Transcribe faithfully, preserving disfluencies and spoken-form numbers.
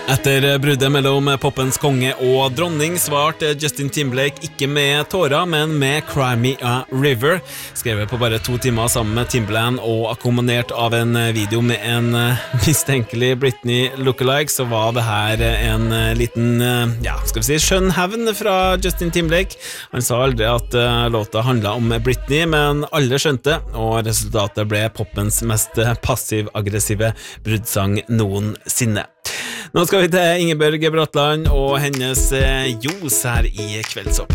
Etter bruddet mellom poppens konge og dronning svarte Justin Timberlake ikke med tårer, men med Cry Me a River, skrevet på bare to timer sammen med Timbaland og akkompagnert av en video med en mistenkelig Britney lookalike, så var det her en liten, ja, skal vi si, skjønn hevn fra Justin Timberlake. Han sa aldri at låta handlet om Britney, men alle skjønte, og resultatet ble poppens mest passiv-aggressive bruddsang noensinne. Nå skal vi til Ingeborg Bratland og hennes Jos her i Kveldsopp.